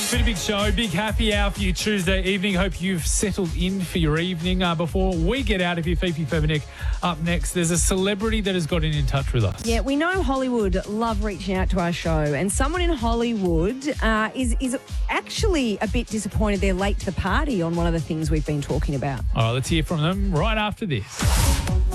Been a big show, big happy hour for you Tuesday evening. Hope you've settled in for your evening. Before we get out of here, Fifi Furmanek up next. There's a celebrity that has gotten in touch with us. Yeah, we know Hollywood love reaching out to our show, and someone in Hollywood is actually a bit disappointed they're late to the party on one of the things we've been talking about. All right, let's hear from them right after this.